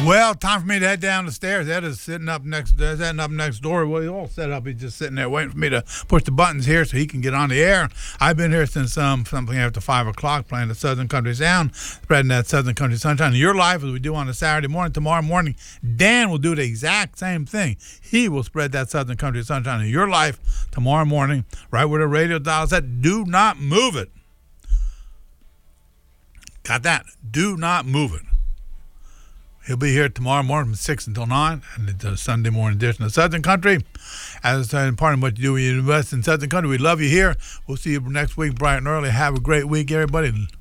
Well, time for me to head down the stairs. Ed is sitting up next door. Well, he's all set up. He's just sitting there waiting for me to push the buttons here so he can get on the air. I've been here since something after 5 o'clock playing the Southern Country Sound, spreading that Southern Country sunshine in your life as we do on a Saturday morning. Tomorrow morning, Dan will do the exact same thing. He will spread that Southern Country sunshine in your life tomorrow morning, right where the radio dial is at. Do not move it. Got that? Do not move it. He'll be here tomorrow morning from 6 until 9, and it's a Sunday morning edition of Southern Country. As I part of what you do when you invest in Southern Country, we love you here. We'll see you next week bright and early. Have a great week, everybody.